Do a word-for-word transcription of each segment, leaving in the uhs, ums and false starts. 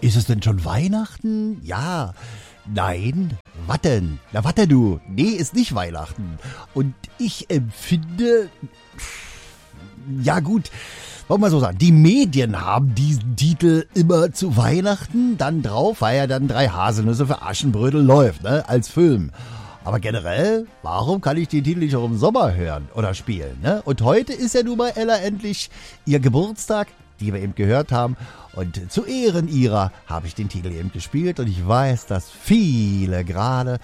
Ist es denn schon Weihnachten? Ja. Nein. Was denn? Na, warte du. Nee, ist nicht Weihnachten. Und ich empfinde... Ja gut, wollen wir mal so sagen, die Medien haben diesen Titel immer zu Weihnachten dann drauf, weil ja dann drei Haselnüsse für Aschenbrödel läuft, ne, als Film. Aber generell, warum kann ich den Titel nicht auch im Sommer hören oder spielen, ne? Und heute ist ja nun mal Ella endlich ihr Geburtstag, die wir eben gehört haben. Und zu Ehren ihrer habe ich den Titel eben gespielt und ich weiß, dass viele gerade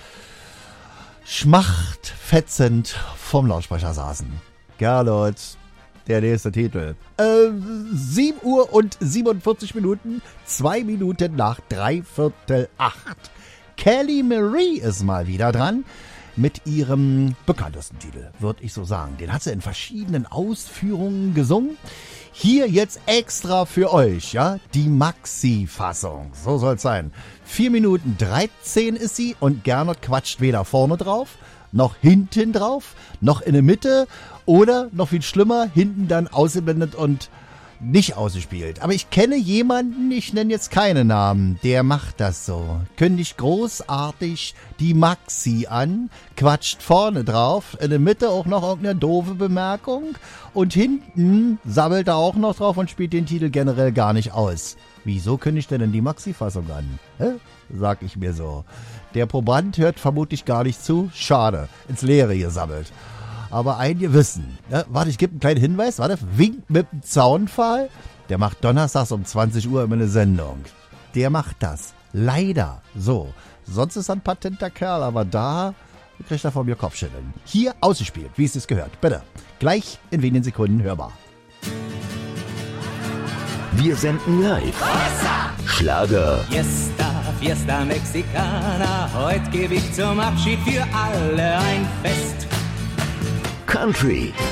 schmachtfetzend vom Lautsprecher saßen. Gerlot, der nächste Titel. Äh, sieben Uhr und siebenundvierzig Minuten, zwei Minuten nach dreiviertel acht. Kelly Marie ist mal wieder dran mit ihrem bekanntesten Titel, würde ich so sagen. Den hat sie in verschiedenen Ausführungen gesungen. Hier jetzt extra für euch, ja, die Maxi-Fassung. So soll's sein. vier Minuten dreizehn ist sie und Gernot quatscht weder vorne drauf, noch hinten drauf, noch in der Mitte oder, noch viel schlimmer, hinten dann ausgeblendet und nicht ausgespielt. Aber ich kenne jemanden, ich nenne jetzt keine Namen, der macht das so. Kündigt großartig die Maxi an, quatscht vorne drauf, in der Mitte auch noch irgendeine doofe Bemerkung und hinten sammelt er auch noch drauf und spielt den Titel generell gar nicht aus. Wieso kündigt er denn die Maxi-Fassung an? Hä? Sag ich mir so. Der Proband hört vermutlich gar nicht zu. Schade. Ins Leere gesammelt. Aber einige wissen. Ja, warte, ich gebe einen kleinen Hinweis. Warte, winkt mit dem Zaunpfahl. Der macht donnerstags um zwanzig Uhr immer eine Sendung. Der macht das. Leider. So. Sonst ist er ein patenter Kerl, aber da kriegt er von mir Kopfschütteln. Hier ausgespielt, wie es es gehört. Bitte. Gleich in wenigen Sekunden hörbar. Wir senden live. Schlager. Fiesta, Fiesta Mexicana, heute gebe ich zum Abschied für alle ein Fest. Country.